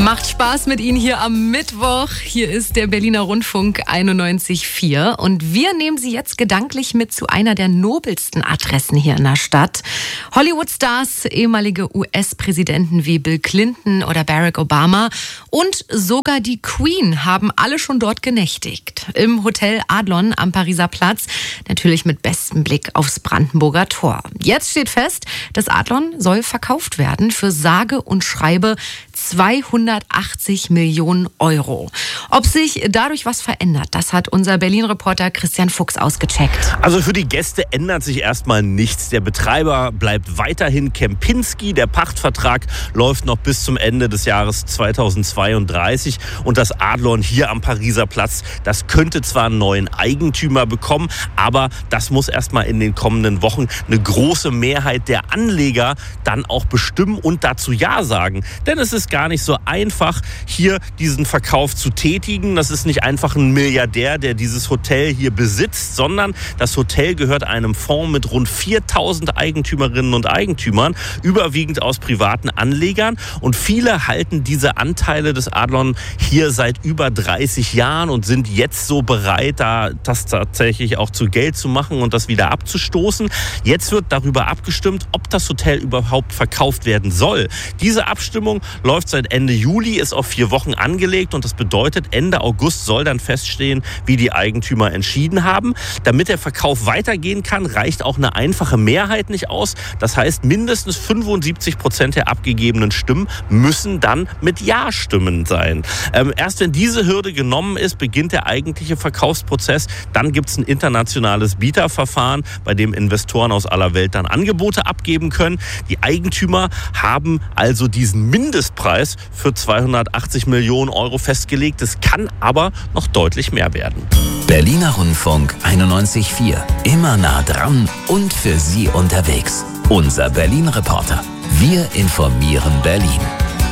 Macht Spaß mit Ihnen hier am Mittwoch. Hier ist der Berliner Rundfunk 91.4 und wir nehmen Sie jetzt gedanklich mit zu einer der nobelsten Adressen hier in der Stadt. Hollywood-Stars, ehemalige US-Präsidenten wie Bill Clinton oder Barack Obama und sogar die Queen haben alle schon dort genächtigt. Im Hotel Adlon am Pariser Platz, natürlich mit bestem Blick aufs Brandenburger Tor. Jetzt steht fest, das Adlon soll verkauft werden für sage und schreibe 280 Millionen Euro. Ob sich dadurch was verändert, das hat unser Berlin-Reporter Christian Fuchs ausgecheckt. Also für die Gäste ändert sich erstmal nichts. Der Betreiber bleibt weiterhin Kempinski. Der Pachtvertrag läuft noch bis zum Ende des Jahres 2032. Und das Adlon hier am Pariser Platz, das könnte zwar einen neuen Eigentümer bekommen, aber das muss erstmal in den kommenden Wochen eine große Mehrheit der Anleger dann auch bestimmen und dazu Ja sagen. Denn es ist gar nicht so einfach, hier diesen Verkauf zu tätigen. Das ist nicht einfach ein Milliardär, der dieses Hotel hier besitzt, sondern das Hotel gehört einem Fonds mit rund 4000 Eigentümerinnen und Eigentümern, überwiegend aus privaten Anlegern. Und viele halten diese Anteile des Adlon hier seit über 30 Jahren und sind jetzt so bereit, das tatsächlich auch zu Geld zu machen und das wieder abzustoßen. Jetzt wird darüber abgestimmt, ob das Hotel überhaupt verkauft werden soll. Diese Abstimmung läuft seit Ende Juli, ist auf 4 Wochen angelegt und das bedeutet, Ende August soll dann feststehen, wie die Eigentümer entschieden haben. Damit der Verkauf weitergehen kann, reicht auch eine einfache Mehrheit nicht aus. Das heißt, mindestens 75% der abgegebenen Stimmen müssen dann mit Ja-Stimmen sein. Erst wenn diese Hürde genommen ist, beginnt der eigentliche Verkaufsprozess. Dann gibt es ein internationales Bieterverfahren, bei dem Investoren aus aller Welt dann Angebote abgeben können. Die Eigentümer haben also diesen Mindestpreis für 280 Millionen Euro festgelegt. Es kann aber noch deutlich mehr werden. Berliner Rundfunk 91.4. Immer nah dran und für Sie unterwegs. Unser Berlin-Reporter. Wir informieren Berlin.